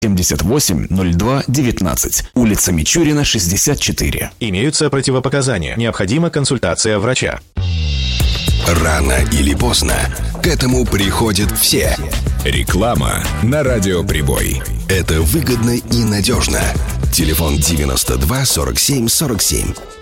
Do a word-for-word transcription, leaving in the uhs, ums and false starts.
семьдесят восемь ноль два девятнадцать. Улица Мичурина, шестьдесят четыре. Имеются противопоказания. Необходима консультация врача. Рано или поздно к этому приходят все. Реклама на радиоприбой. Это выгодно и надежно. Телефон девяносто два сорок семь сорок семь.